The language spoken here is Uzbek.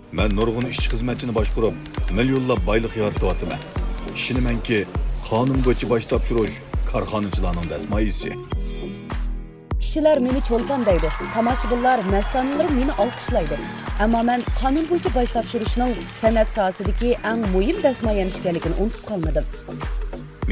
Men nurg'un ishchi xizmatchini boshqarib, millionlab boylik yaratyapman. Ishonamanki, qonun bo'yicha bosh topshirish korxonachilarning dasmoyisi. Kishilar meni cho'lpon deydi. Tomoshabinlar, mastaniylar meni olqishlaydi. Ammo men qonun bo'yicha bosh topshirishning san'at sohasidagi eng muhim dasmoyam ekanligini unutib qolmadim.